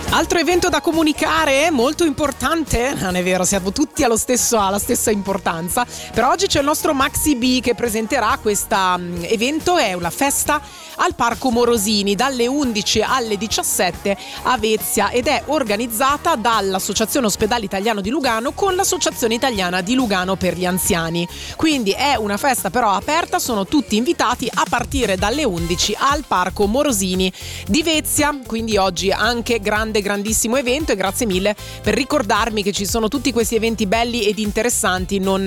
Altro evento da comunicare, molto importante, non è vero, siamo tutti alla stessa importanza. Per oggi c'è il nostro Maxi B che presenterà questo evento, è una festa al Parco Morosini dalle 11 alle 17 a Vezia ed è organizzata dall'Associazione Ospedale Italiano di Lugano con l'Associazione Italiana di Lugano per gli Anziani. Quindi è una festa però aperta, sono tutti invitati a partire dalle 11 al Parco Morosini di Vezia, quindi oggi anche grandissimo evento e grazie mille per ricordarmi che ci sono tutti questi eventi belli ed interessanti, non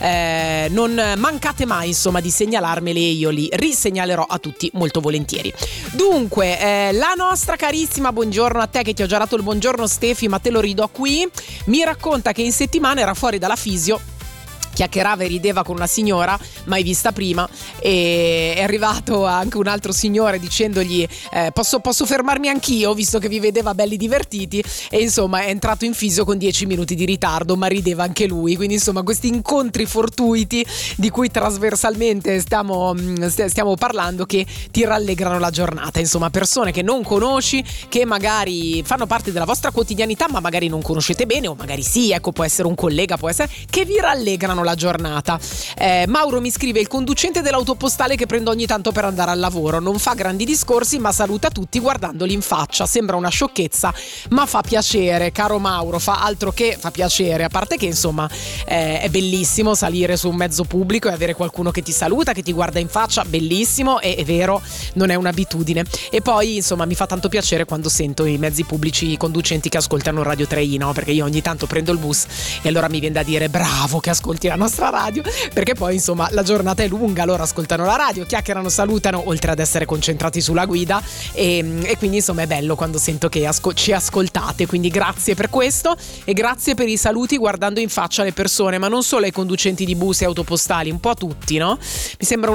mancate mai insomma di segnalarmeli e io li risegnalerò a tutti molto volentieri. Dunque la nostra carissima, buongiorno a te che ti ho già dato il buongiorno Stefi, ma te lo ridò qui, mi racconta che in settimana era fuori dalla fisio, chiacchierava e rideva con una signora mai vista prima e è arrivato anche un altro signore dicendogli posso fermarmi anch'io visto che vi vedeva belli divertiti, e insomma è entrato in fisio con 10 minuti di ritardo ma rideva anche lui. Quindi insomma questi incontri fortuiti di cui trasversalmente stiamo parlando, che ti rallegrano la giornata, insomma persone che non conosci, che magari fanno parte della vostra quotidianità ma magari non conoscete bene, o magari sì, ecco, può essere un collega, può essere, che vi rallegrano la giornata. Mauro mi scrive: il conducente dell'autopostale che prendo ogni tanto per andare al lavoro, non fa grandi discorsi ma saluta tutti guardandoli in faccia, sembra una sciocchezza ma fa piacere. Caro Mauro, fa altro che fa piacere, a parte che insomma è bellissimo salire su un mezzo pubblico e avere qualcuno che ti saluta, che ti guarda in faccia, bellissimo, è vero, non è un'abitudine. E poi insomma mi fa tanto piacere quando sento i mezzi pubblici, i conducenti che ascoltano Radio 3i, no? Perché io ogni tanto prendo il bus e allora mi viene da dire bravo che ascolti la nostra radio, perché poi insomma la giornata è lunga, loro ascoltano la radio, chiacchierano, salutano, oltre ad essere concentrati sulla guida, e quindi insomma è bello quando sento che ci ascoltate, quindi grazie per questo e grazie per i saluti guardando in faccia le persone, ma non solo ai conducenti di bus e autopostali, un po' a tutti, no? Mi sembra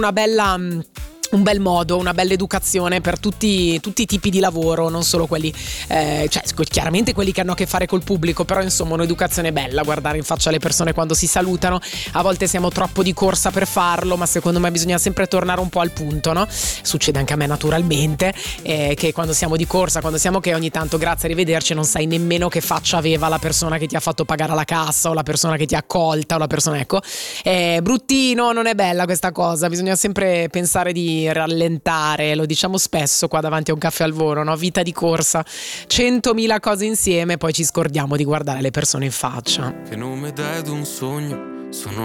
un bel modo, una bella educazione per tutti i tipi di lavoro, non solo quelli, chiaramente quelli che hanno a che fare col pubblico, però insomma un'educazione bella, guardare in faccia le persone quando si salutano. A volte siamo troppo di corsa per farlo, ma secondo me bisogna sempre tornare un po' al punto, no? Succede anche a me naturalmente, che quando siamo di corsa, quando siamo che ogni tanto grazie, arrivederci, non sai nemmeno che faccia aveva la persona che ti ha fatto pagare alla cassa o la persona che ti ha accolta o la persona, ecco, bruttino, non è bella questa cosa, bisogna sempre pensare di rallentare, lo diciamo spesso qua davanti a un caffè al volo, no? Vita di corsa, 100.000 cose insieme, poi ci scordiamo di guardare le persone in faccia. Che nome dai ad un sogno, sono